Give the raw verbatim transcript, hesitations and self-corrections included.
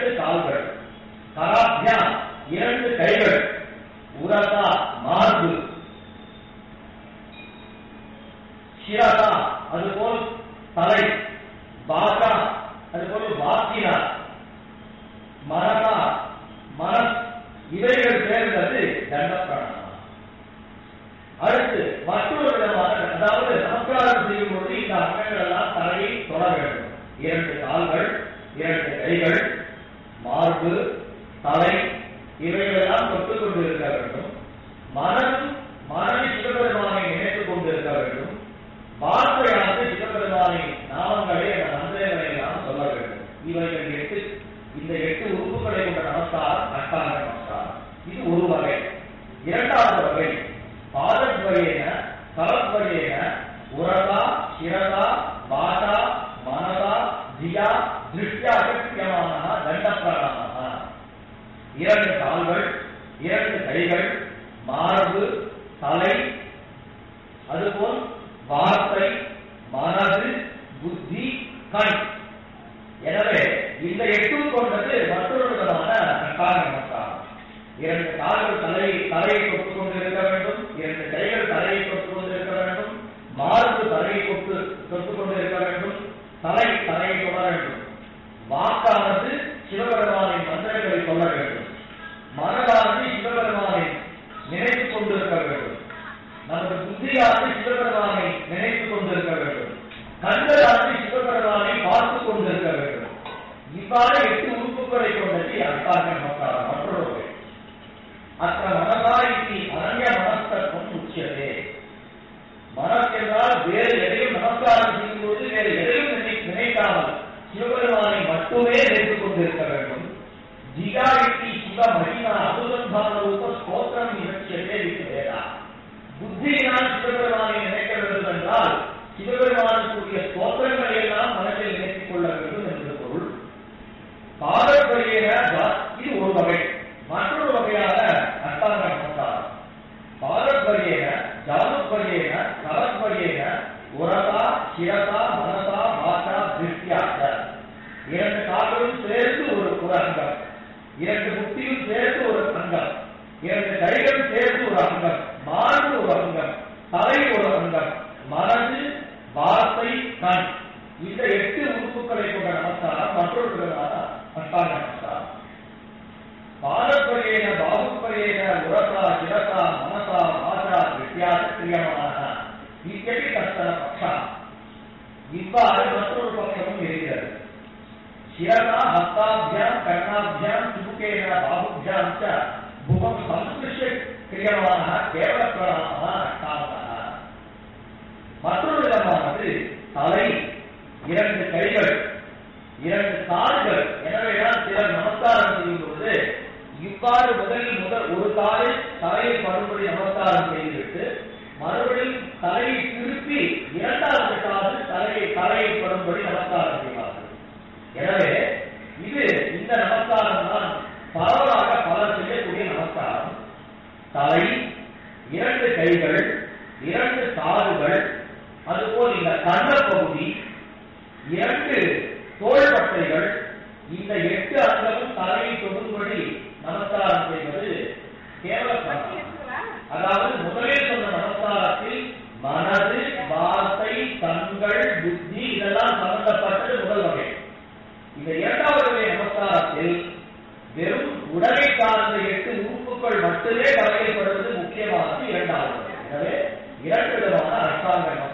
இரண்டு கால்கள், கராத்யா இரண்டு கைகள், உரதா மார்பு, சிரதா அதுபோல் தலை, பாகா அதுபோல் வாக்கினா, மனதா மனஸ், இவைகள் சேர்ந்தது தண்ட பிராணாயாமம். அடுத்து மற்றொரு விதமான, அதாவது நமஸ்காரம் செய்யும் பொழுது இந்த அங்கங்கள் எல்லாம் தலையை தொட வேண்டும். இரண்டு கால்கள், இரண்டு கைகள், மார்பு, தலை, இவைகளெல்லாம் தொட்டுக் கொண்டு இருக்க வேண்டும். மனம் மனதை சிவபெருமானை நினைத்துக் கொண்டிருக்க வேண்டும். வார்த்தையானது சிவபெருமானின் நாமங்களை அந்த மந்திரங்களை எல்லாம் சொல்ல வேண்டும். இவைகள் எட்டு, இந்த எட்டு உறுப்புகளை கொண்ட நமஸ்காரம் அஷ்டாங்க நமஸ்காரம். இது ஒரு வகை. இரண்டாவது வகை பாதத்வயேன கரத்வயேன உரதா சிரதா வாசா மனதா தியா திருஷ்யா கிரியமான தண்ட பிராணாயாம. இரண்டு கால்கள், இரண்டு கைகள், மார்பு, தலை, அதுபோல் வார்த்தை, மனது, புத்தி, கண். எனவே இந்த எட்டும் கொண்டது மற்றொரு விதமான அஷ்டாங்க நமஸ்காரம். இரண்டு கால்கள் தலை தலையை தொட்டுக் கொண்டு இருக்க வேண்டும். இரண்டு கைகள் தலையை தொட்டுக் கொண்டு இருக்க வேண்டும். மார்பு தலையை தொட்டு தொட்டுக் கொண்டு இருக்க வேண்டும். தலை தலையை தொட வேண்டும். வாக்கானது சிவபெருமானின் மந்திரங்களை சொல்ல வேண்டும். மனதானது சிவபெருமானை நினைத்துக் கொண்டிருக்க வேண்டும். நமது புத்தியானது சிவபெருமானை நினைத்துக் கொண்டிருக்க வேண்டும். கண்களானது சிவபெருமானை பார்த்துக் கொண்டிருக்க வேண்டும். இவ்வாறு எட்டு உறுப்புகளை கொண்டது அஷ்டாங்க நமஸ்காரம். மற்றொரு அத்த மனதாய்க்கு அனன்ய மனஸ்தத்துவம் உச்சியதே. மனஸ் என்றால் வேறு எதையும் நமஸ்காரம் செய்யும் போது வேறு எதையும் நினைக்காமல் சிவபெருமானை மட்டுமே நினைத்துக் கொண்டிருக்க வேண்டும். ஜிகாரிக்கு சிவ மகிமா அனுசந்தான ரூப ஸ்தோத்திரம் நிகழ்ச்சியதே வேதா. புத்தியினால் சிவபெருமானை நினைக்க வேண்டும் என்றால் சிவபெருமானுக்குரிய ஸ்தோத்திரங்களை எல்லாம் மனதில் நினைத்துக் கொள்ள வேண்டும் என்று பொருள். பாதத்வயேன இது ஒரு வகை. மற்றொரு வகையான அஷ்டாங்க நமஸ்காரம் பாதத்வயேன ஜானுத்வயேன கரத்வயேன உரதா சிரதா மனதா வாசா திருஷ்டியாக. இரண்டு கால்களும் சேர்ந்து ஒரு ஒரு அங்கம், இரண்டு முட்டியும் சேர்ந்து ஒரு அங்கம், இரண்டு கைகளும் சேர்ந்து ஒரு அங்கம், மார்பு ஒரு அங்கம், தலை ஒரு அங்கம், மனது, வார்த்தை, கண். இந்த எட்டு உறுப்புகளை கொண்ட நமஸ்காரம் மற்றொரு விதமான அஷ்டாங்க நமஸ்காரம். பாதத்வயேன பாகுத்வயேன உரதா சிரதா மனசா வாசா திருஷ்டியாக கிரியமான இக்கடி கஷ்டன பக்ஷா. இவ்வாறு மற்றொரு பட்சமும் இருக்கிறது. சிரதா ஹஸ்தாபியாம் கர்ணாபியாம் சுமுகேன பாகுபியாம் ச புகம் சம்ஸ்பிருஷ்ய கிரியமான கேவல பிராணாயாம அஷ்டாங்கः. மற்றொரு விதமானது தலை, இரண்டு கைகள், இரண்டு கால்கள். எனவேதான் சிலர் நமஸ்காரம் செய்யும் பொழுது இவ்வாறு முதலில் முதல் ஒரு காலை தலையை படும்படி நமஸ்காரம் செய்துவிட்டு மறுபடியும் தலையை திருப்பி இரண்டாவது காலில் தலையை தலையை படும்படி நமஸ்காரம் செய்வார்கள். எனவே இது இந்த நமஸ்காரம் தான் பரவலாக பலர் செய்யக்கூடிய நமஸ்காரம். தலை, இரண்டு கைகள், இரண்டு கால்கள், அதுபோல் இந்த கண்ண பகுதி, இரண்டு தோள்பட்டைகள், இந்த எட்டு அங்கமும் தலையை தொடும்படி நமஸ்காரம் செய்வது கேவல பிராணாயாமம். அதாவது முதலில் சொன்ன நமஸ்காரத்தில் மனது, வார்த்தை, கண்கள், புத்தி இதெல்லாம் சம்பந்தப்பட்டது முதல் வகை. இந்த இரண்டாவது வகை நமஸ்காரத்தில் வெறும் உடலை சார்ந்த எட்டு உறுப்புகள் மட்டுமே கவலைப்படுவது முக்கியமானது இரண்டாவது வகை. எனவே இரண்டு விதமான அஷ்டாங்க